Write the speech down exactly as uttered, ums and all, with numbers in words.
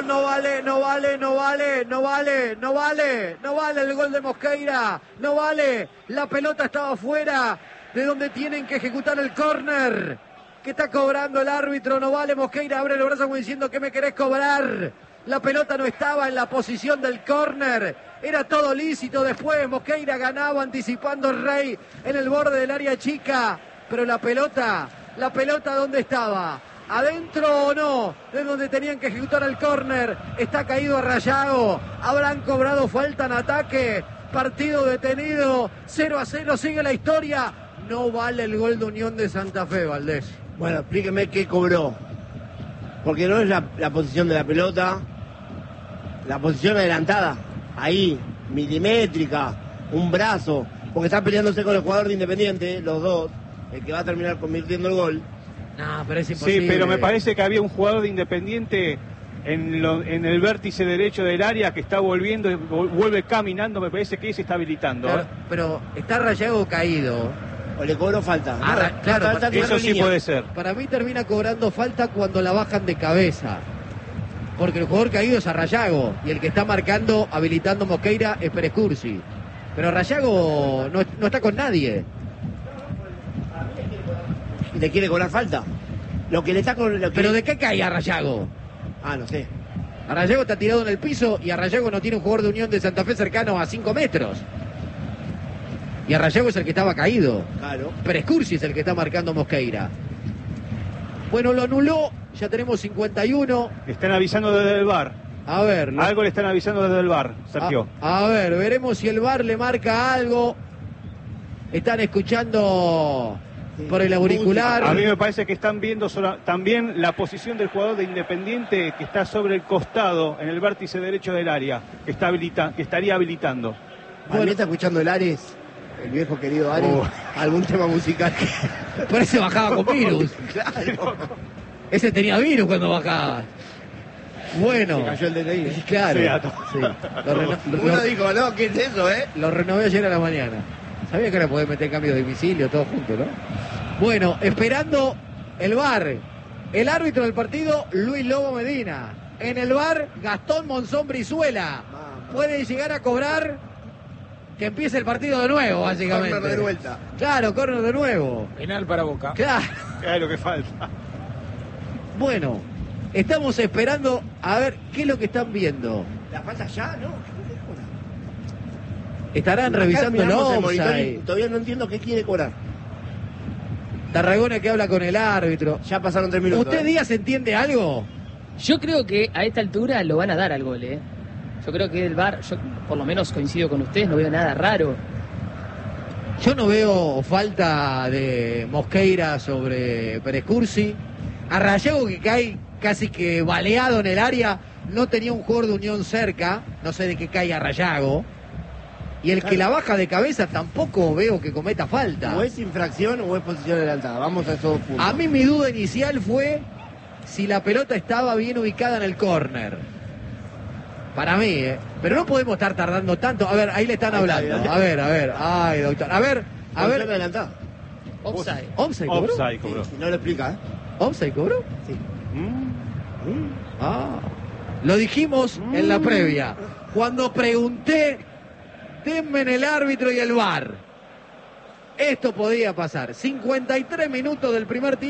atención, no vale, no vale, no vale, no vale, no vale, no vale el gol de Mosqueira, no vale, la pelota estaba fuera de donde tienen que ejecutar el córner, que está cobrando el árbitro, no vale, Mosqueira abre los brazos como diciendo que me querés cobrar, la pelota no estaba en la posición del córner, era todo lícito, después Mosqueira ganaba anticipando el Rey en el borde del área chica, pero la pelota, la pelota ¿dónde estaba? ¿Adentro o no? De donde tenían que ejecutar el córner. Está caído Arrayago. Habrán cobrado falta en ataque. Partido detenido. cero a cero. Sigue la historia. No vale el gol de Unión de Santa Fe, Valdés. Bueno, explíqueme qué cobró. Porque no es la, la posición de la pelota. La posición adelantada. Ahí, milimétrica. Un brazo. Porque están peleándose con el jugador de Independiente. Los dos. El que va a terminar convirtiendo el gol. No, pero es imposible. Sí, pero me parece que había un jugador de Independiente en, lo, en el vértice derecho del área que está volviendo, vuelve caminando, me parece que se está habilitando. Claro, ¿eh? Pero está Rayago caído. O le cobró falta. Arra no, claro, falta eso sí línea. puede ser. Para mí termina cobrando falta cuando la bajan de cabeza. Porque el jugador caído es Arrayago. Y el que está marcando, habilitando Mosqueira, es Pérez Cursi. Pero Rayago no, no está con nadie. ¿Le quiere cobrar falta? Lo que le está con... Lo que... ¿Pero de qué cae Arrayago? Ah, no sé. Arrayago está tirado en el piso y Arrayago no tiene un jugador de Unión de Santa Fe cercano a cinco metros. Y Arrayago es el que estaba caído. Claro. Pérez Cursi es el que está marcando Mosqueira. Bueno, lo anuló, ya tenemos cincuenta y uno. Le están avisando desde el V A R. A ver. Lo... Algo le están avisando desde el V A R, Sergio. A, a ver, veremos si el V A R le marca algo. Están escuchando... por el auricular. A mí me parece que están viendo sola, también la posición del jugador de Independiente que está sobre el costado en el vértice derecho del área, que está habilita, que estaría habilitando. Bueno, está escuchando el Ares, el viejo querido Ares, oh. algún tema musical. Por eso bajaba con virus. Claro. Ese tenía virus cuando bajaba. Bueno. Se cayó el D N I. ¿eh? Claro. Sí. Lo Uno lo, dijo, no, ¿qué es eso, eh? Lo renové ayer a la mañana. Sabía que ahora podés meter cambio de domicilio, todo junto, ¿no? Bueno, esperando el V A R. El árbitro del partido, Luis Lobo Medina. En el V A R, Gastón Monzón Brizuela. Puede llegar a cobrar que empiece el partido de nuevo, básicamente. Córner de vuelta. Claro, córner de nuevo. Penal para Boca. Claro. Es lo que falta. Bueno, estamos esperando a ver qué es lo que están viendo. ¿La falta ya? No. Estarán revisando el offside. Todavía no entiendo qué quiere cobrar. Tarragona que habla con el árbitro. Ya pasaron tres minutos. ¿Usted, ¿eh? Díaz, entiende algo? Yo creo que a esta altura lo van a dar al gol, ¿eh? Yo creo que el V A R, yo por lo menos coincido con ustedes, no veo nada raro. Yo no veo falta de Mosqueira sobre Pérez Cursi. Arrayago que cae casi que baleado en el área. No tenía un jugador de Unión cerca. No sé de qué cae Arrayago. Y el claro. que la baja de cabeza tampoco veo que cometa falta. O es infracción o es posición adelantada. Vamos a esos dos puntos. A mí mi duda inicial fue si la pelota estaba bien ubicada en el córner. Para mí, ¿eh? Pero no podemos estar tardando tanto. A ver, ahí le están ahí hablando. Está, a ver, a ver. Ay, doctor. A ver, a ver. adelantada. Offside. ¿Offside cobró? Offside cobró. Sí, no lo explica, ¿eh? ¿Offside cobró? Sí. Mm. Mm. Ah. Lo dijimos mm. en la previa. Cuando pregunté... denme en el árbitro y el V A R. Esto podía pasar. cincuenta y tres minutos del primer tiempo.